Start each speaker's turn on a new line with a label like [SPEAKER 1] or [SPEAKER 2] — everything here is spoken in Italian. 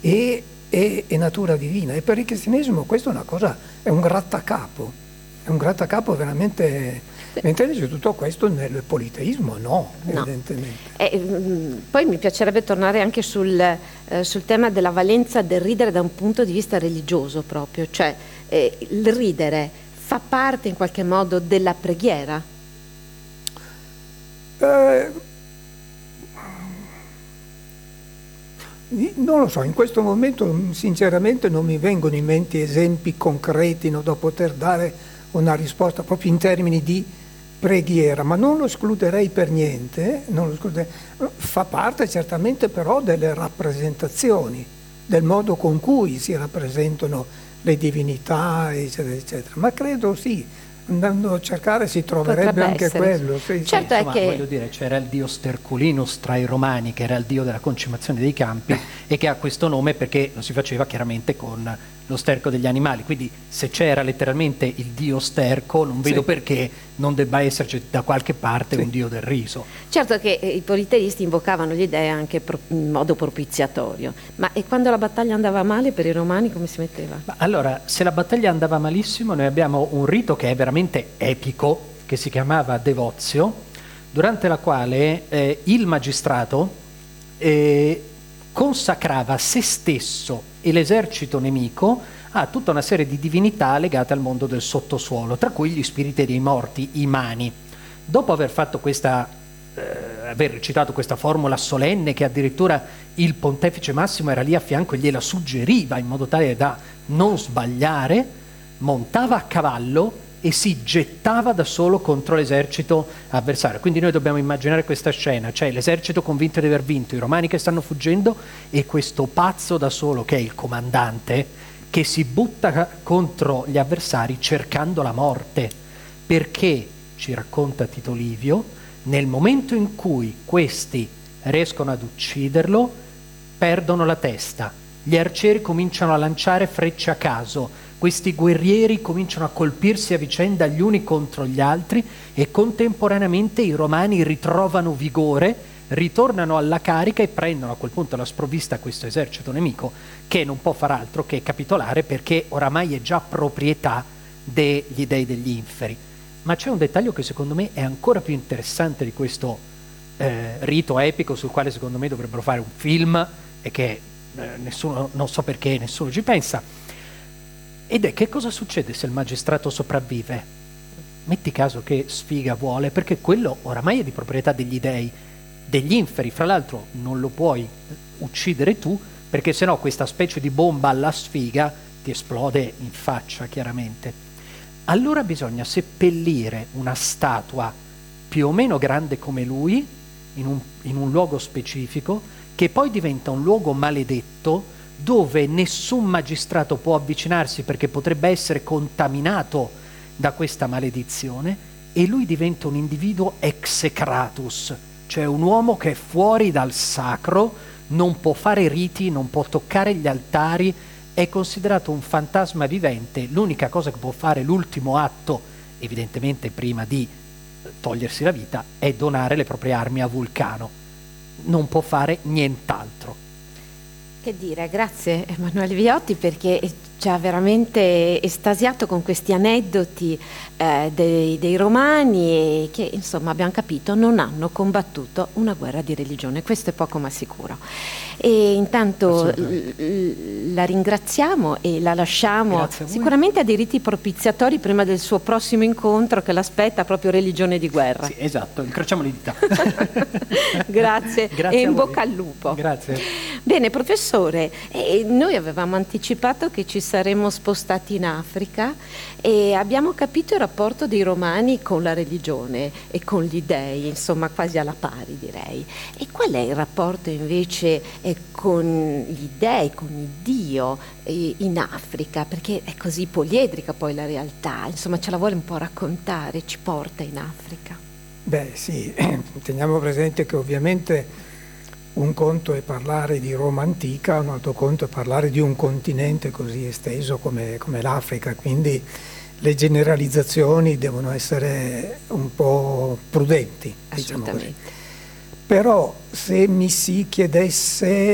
[SPEAKER 1] e natura divina. E per il cristianesimo questo è una cosa, è un grattacapo veramente. Mentre invece tutto questo nel politeismo no. Evidentemente.
[SPEAKER 2] Poi mi piacerebbe tornare anche sul tema della valenza del ridere da un punto di vista religioso proprio, cioè il ridere fa parte in qualche modo della preghiera?
[SPEAKER 1] Non lo so, in questo momento sinceramente non mi vengono in mente esempi concreti da poter dare una risposta proprio in termini di preghiera, ma non lo escluderei per niente, fa parte certamente però delle rappresentazioni, del modo con cui si rappresentano le divinità, eccetera, eccetera. Ma credo sì, andando a cercare si troverebbe anche quello. Sì,
[SPEAKER 2] certo,
[SPEAKER 1] sì.
[SPEAKER 2] è che
[SPEAKER 3] voglio dire, c'era il dio Sterculinus tra i Romani, che era il dio della concimazione dei campi e che ha questo nome perché lo si faceva chiaramente con lo sterco degli animali. Quindi se c'era letteralmente il dio sterco, non vedo perché non debba esserci da qualche parte un dio del riso.
[SPEAKER 2] Certo che i politeisti invocavano gli dei anche in modo propiziatorio, ma e quando la battaglia andava male per i romani come si metteva?
[SPEAKER 3] Allora, se la battaglia andava malissimo, noi abbiamo un rito che è veramente epico, che si chiamava devozio, durante la quale il magistrato consacrava se stesso e l'esercito nemico a tutta una serie di divinità legate al mondo del sottosuolo, tra cui gli spiriti dei morti, i mani. Dopo aver fatto aver recitato questa formula solenne, che addirittura il pontefice massimo era lì a fianco e gliela suggeriva in modo tale da non sbagliare, montava a cavallo e si gettava da solo contro l'esercito avversario. Quindi noi dobbiamo immaginare questa scena, cioè l'esercito convinto di aver vinto, i romani che stanno fuggendo e questo pazzo da solo che è il comandante che si butta contro gli avversari cercando la morte, perché, ci racconta Tito Livio, nel momento in cui questi riescono ad ucciderlo perdono la testa, gli arcieri cominciano a lanciare frecce a caso, questi guerrieri cominciano a colpirsi a vicenda gli uni contro gli altri e contemporaneamente i romani ritrovano vigore, ritornano alla carica e prendono a quel punto la sprovvista a questo esercito nemico che non può far altro che capitolare perché oramai è già proprietà degli dei degli inferi. Ma c'è un dettaglio che secondo me è ancora più interessante di questo rito epico sul quale secondo me dovrebbero fare un film e che nessuno, non so perché nessuno ci pensa. Ed è che cosa succede se il magistrato sopravvive? Metti caso che sfiga vuole, perché quello oramai è di proprietà degli dei, degli inferi, fra l'altro non lo puoi uccidere tu, perché sennò questa specie di bomba alla sfiga ti esplode in faccia, chiaramente. Allora bisogna seppellire una statua più o meno grande come lui, in un luogo specifico, che poi diventa un luogo maledetto, dove nessun magistrato può avvicinarsi perché potrebbe essere contaminato da questa maledizione, e lui diventa un individuo execratus, cioè un uomo che è fuori dal sacro, non può fare riti, non può toccare gli altari, è considerato un fantasma vivente. L'unica cosa che può fare, l'ultimo atto, evidentemente prima di togliersi la vita, è donare le proprie armi a Vulcano. Non può fare nient'altro.
[SPEAKER 2] Che dire, grazie Emanuele Viotti perché ci ha veramente estasiato con questi aneddoti dei romani che insomma abbiamo capito non hanno combattuto una guerra di religione, questo è poco ma sicuro. E intanto la ringraziamo e la lasciamo sicuramente a dei riti propiziatori prima del suo prossimo incontro che l'aspetta, proprio religione di guerra.
[SPEAKER 3] Sì, esatto, incrociamo le dita.
[SPEAKER 2] Grazie e in bocca al lupo.
[SPEAKER 3] Grazie.
[SPEAKER 2] Bene professore, noi avevamo anticipato che ci saremmo spostati in Africa e abbiamo capito il rapporto dei romani con la religione e con gli dei, insomma quasi alla pari direi. E qual è il rapporto invece con gli dei, con il Dio in Africa? Perché è così poliedrica poi la realtà, insomma ce la vuole un po' raccontare, ci porta in Africa.
[SPEAKER 1] Beh sì, teniamo presente che ovviamente un conto è parlare di Roma antica, un altro conto è parlare di un continente così esteso come l'Africa, quindi le generalizzazioni devono essere un po' prudenti, diciamo così. Però se mi si chiedesse